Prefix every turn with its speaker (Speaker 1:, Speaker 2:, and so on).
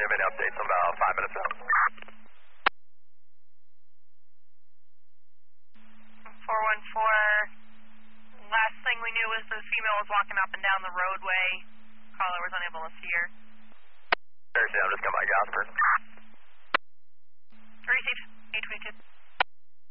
Speaker 1: have any updates in about 5 minutes out.
Speaker 2: 414, last thing we knew was the female was walking up and down the roadway. Caller was unable to see her.